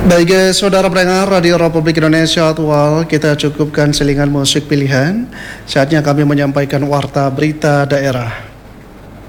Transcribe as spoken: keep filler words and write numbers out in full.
Baik, eh, saudara pendengar Radio Republik Indonesia Aktual, kita cukupkan selingan musik pilihan. Saatnya kami menyampaikan warta berita daerah.